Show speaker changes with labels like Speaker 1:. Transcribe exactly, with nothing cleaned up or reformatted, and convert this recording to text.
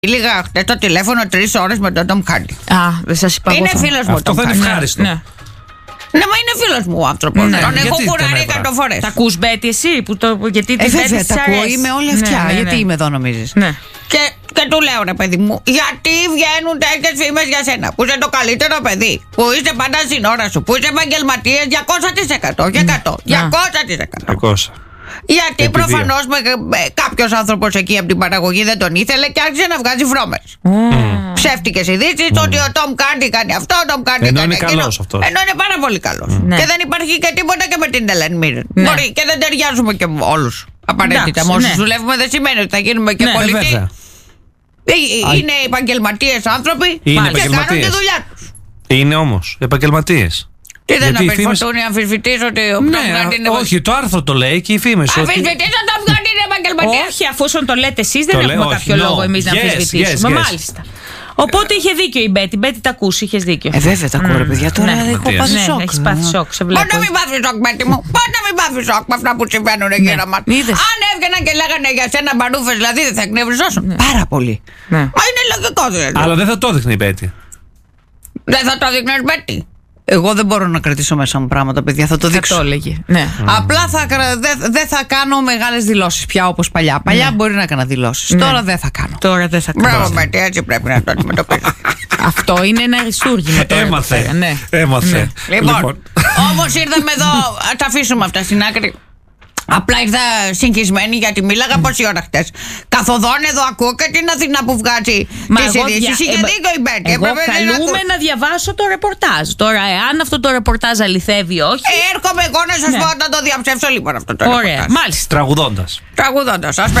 Speaker 1: Λίγα χτες το τηλέφωνο τρεις ώρες με τον Tom Hardy.
Speaker 2: Α, δεν σας είπα.
Speaker 1: Είναι φίλος μου.
Speaker 3: Αυτό θα είναι ευχάριστο.
Speaker 2: Ναι.
Speaker 1: Ναι, μα είναι φίλος μου ο άνθρωπος.
Speaker 2: Ναι.
Speaker 1: Τον έχω
Speaker 3: Γιατί
Speaker 1: κουράρει
Speaker 3: τον
Speaker 1: εκατό φορές.
Speaker 2: Τα ακούς, Μπέτη, εσύ που το. Γιατί
Speaker 1: Ε,
Speaker 2: την
Speaker 1: βέβαια,
Speaker 2: Μπέτη
Speaker 1: τα
Speaker 2: της
Speaker 1: ακούω.
Speaker 2: αρέσει.
Speaker 1: Είμαι όλη αυτιά.
Speaker 2: Ναι, ναι,
Speaker 1: Γιατί
Speaker 2: ναι.
Speaker 1: είμαι εδώ, νομίζεις.
Speaker 2: Ναι.
Speaker 1: Και, και του λέω, ρε παιδί μου, γιατί βγαίνουν τέτοιες φήμες για σένα, που είσαι το καλύτερο παιδί, που είσαι πάντα στην ώρα σου, που είσαι επαγγελματίας διακόσια τοις εκατό και εκατό. διακόσια τοις εκατό.
Speaker 3: διακόσια.
Speaker 1: Γιατί
Speaker 3: Επί
Speaker 1: προφανώς κάποιος άνθρωπος εκεί από την παραγωγή δεν τον ήθελε και άρχισε να βγάζει βρώμες. Ψεύτικες ειδήσεις ότι ο Tom Hardy κάνει αυτό, ο Tom Hardy
Speaker 3: Ενώ
Speaker 1: κάνει
Speaker 3: είναι
Speaker 1: εκείνο.
Speaker 3: καλός αυτός.
Speaker 1: Ενώ είναι πάρα πολύ καλός.
Speaker 2: Ναι.
Speaker 1: Και δεν υπάρχει και τίποτα και με την Ellen Mirren.
Speaker 2: Ναι.
Speaker 1: Μπορεί και δεν ταιριάζουμε και όλους. Απαραίτητα.
Speaker 2: Εντάξει,
Speaker 1: Με όσους
Speaker 2: ναι.
Speaker 1: δουλεύουμε δεν σημαίνει ότι θα γίνουμε και
Speaker 2: Ναι,
Speaker 3: Ε,
Speaker 1: πολιτικοί.
Speaker 3: βέβαια.
Speaker 1: Ε, Είναι επαγγελματίες άνθρωποι
Speaker 3: Είναι
Speaker 1: και κάνουν τη
Speaker 3: επαγγελματίες.
Speaker 1: δουλειά τους.
Speaker 3: Είναι όμως επαγγελματίες.
Speaker 1: Τι δεν
Speaker 3: Γιατί οι φήμες-
Speaker 1: αμφισβητούν οι αμφισβητείς ότι ο
Speaker 3: Ναι,
Speaker 1: Tom Hardy είναι.
Speaker 3: όχι, το άρθρο το λέει και οι φήμες. ότι-
Speaker 1: Αμφισβητείς ο Tom Hardy είναι επαγγελματίας.
Speaker 2: Όχι, αφού το λέτε εσείς,
Speaker 3: Το
Speaker 2: δεν
Speaker 3: λέω,
Speaker 2: έχουμε
Speaker 3: όχι,
Speaker 2: κάποιο
Speaker 3: no.
Speaker 2: λόγο εμείς να
Speaker 3: Yes,
Speaker 2: αμφισβητήσουμε.
Speaker 3: yes, yes.
Speaker 2: Μάλιστα. Οπότε είχε δίκιο η Μπέτη. Μπέτη, τα ακούσει, είχες δίκιο.
Speaker 1: Ε, βέβαια τα ακούω, ρε παιδιά. Τώρα
Speaker 2: Ναι.
Speaker 1: έχω πάθει
Speaker 2: Ναι,
Speaker 1: σοκ.
Speaker 2: έχεις πάθει σοκ, σε
Speaker 1: Πώς
Speaker 2: βλέπω.
Speaker 1: να μην πάθει σοκ, Μπέτη μου, πώς να μην πάθει σοκ με αυτά που συμβαίνουν γύρω μας.
Speaker 2: είδες.
Speaker 1: Αν έβγαιναν και λέγανε για σένα μπαρούφες, δηλαδή δεν θα εκνευριζόσουν. Πάρα πολύ.
Speaker 2: Ναι.
Speaker 1: Μα είναι λογικό δηλαδή.
Speaker 3: Αλλά δεν θα το έδειχνε η Μπέτη.
Speaker 1: Δεν θα το δείχνεις, Μπέτη. Εγώ δεν μπορώ να κρατήσω μέσα μου πράγματα, παιδιά. Θα το
Speaker 2: Θα
Speaker 1: δείξω.
Speaker 2: το έλεγε. Ναι.
Speaker 1: Απλά θα, κρα- δεν δεν θα κάνω μεγάλες δηλώσεις πια όπως παλιά. Παλιά μπορεί να έκανα δηλώσεις. Τώρα δεν θα κάνω.
Speaker 2: Τώρα δεν θα
Speaker 1: Μπράβο,
Speaker 2: κάνω.
Speaker 1: Μπέτη, έτσι πρέπει να το αντιμετωπίσεις.
Speaker 2: Αυτό είναι ένα αριστούργημα τώρα. εδώ πέρα,
Speaker 3: Έμαθε.
Speaker 2: Ναι.
Speaker 3: Έμαθε.
Speaker 1: Λοιπόν, όμως ήρθαμε εδώ, α τα αφήσουμε αυτά στην άκρη. Απλά ήρθα συγχυσμένη γιατί μίλαγα πόση ώρα χτες. Καθοδόν εδώ ακούω και την Αθηνά που βγάζει τις
Speaker 2: εγώ
Speaker 1: ειδήσεις.
Speaker 2: δια-
Speaker 1: Είχε
Speaker 2: ε,
Speaker 1: δίκιο η Μπέτη.
Speaker 2: Εγώ
Speaker 1: έπρεπε να
Speaker 2: καλούμε
Speaker 1: ακούς.
Speaker 2: να διαβάσω το ρεπορτάζ. Τώρα, εάν αυτό το ρεπορτάζ αληθεύει ή όχι.
Speaker 1: Ε, έρχομαι εγώ να σας
Speaker 2: Ναι.
Speaker 1: πω όταν το διαψεύσω λοιπόν αυτό το
Speaker 2: Ωραία,
Speaker 1: ρεπορτάζ.
Speaker 2: μάλιστα.
Speaker 3: Τραγουδώντας.
Speaker 1: Τραγουδώντας, σας